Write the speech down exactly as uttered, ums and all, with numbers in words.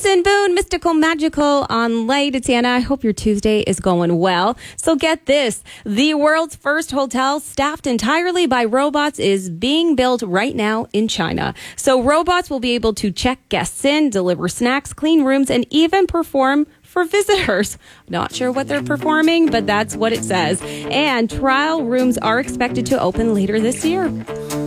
Jensen Boone, Mystical Magical on Light. It's Anna. I hope your Tuesday is going well. So get this. The world's first hotel staffed entirely by robots is being built right now in China. So robots will be able to check guests in, deliver snacks, clean rooms, and even perform for visitors. Not sure what they're performing, but that's what it says. And trial rooms are expected to open later this year.